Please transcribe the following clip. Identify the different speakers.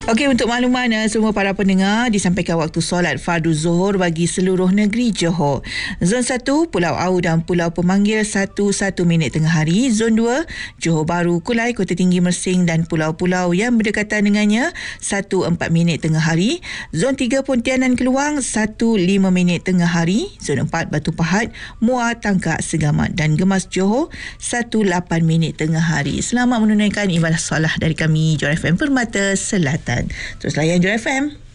Speaker 1: Okey, untuk makluman semua para pendengar, disampaikan waktu solat fardu zuhur bagi seluruh negeri Johor. Zon 1, Pulau Au dan Pulau Pemanggil 1 minit tengah hari. Zon 2, Johor Bahru, Kulai, Kota Tinggi Mersing dan pulau-pulau yang berdekatan dengannya 1 minit tengah hari. Zon 3, Pontianan Keluang 1 minit tengah hari. Zon 4, Batu Pahat, Muar, Tangkak, Segamat dan Gemas Johor 1 minit tengah hari. Selamat menunaikan ibadah solat dari kami Johor FM Permata Selatan. Terus layan Johor FM.